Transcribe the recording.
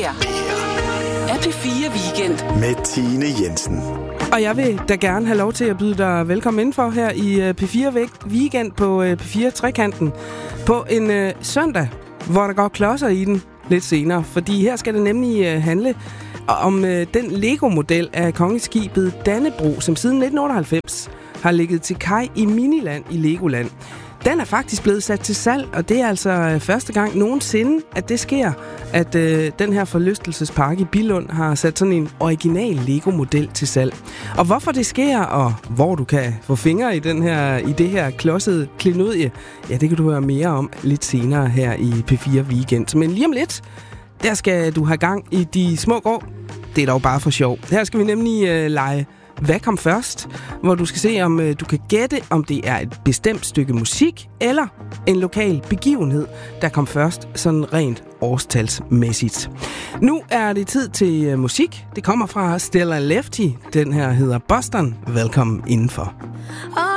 her er P4 Weekend med Tine Jensen. Og jeg vil da gerne have lov til at byde dig velkommen indenfor her i P4 Weekend på P4 Trekanten på en søndag, hvor der går klodser i den lidt senere. Fordi her skal det nemlig handle om den Lego-model af kongeskibet Dannebrog, som siden 1998 har ligget til kaj i Miniland i Legoland. Den er faktisk blevet sat til salg, og det er altså første gang nogensinde, at det sker, at den her forlystelsespark i Billund har sat sådan en original Lego-model til salg. Og hvorfor det sker, og hvor du kan få fingre i det her klodsede klenodie, ja, det kan du høre mere om lidt senere her i P4 Weekend. Men lige om lidt, der skal du have gang i de små grå. Det er dog bare for sjov. Her skal vi nemlig lege Hvad kom først? Hvor du skal se, om du kan gætte, om det er et bestemt stykke musik eller en lokal begivenhed, der kom først sådan rent årstalsmæssigt. Nu er det tid til musik. Det kommer fra Stella Lefty. Den her hedder Boston. Velkommen indenfor.